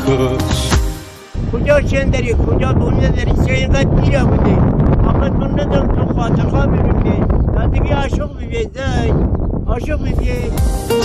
کاش. کجا چندری کجا دنیا داری چه اینقدر دیره بوده آقا تو ندارم تو خاطرها ببینی تا دیگه عاشق ببینی عاشق ببینی